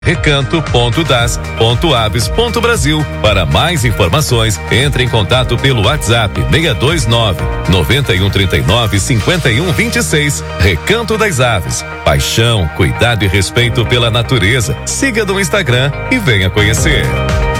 recanto.das.aves.brasil. Para mais informações, entre em contato pelo WhatsApp 629 9139 5126. Recanto das Aves. Paixão, cuidado e respeito pela natureza. Siga no Instagram e venha conhecer.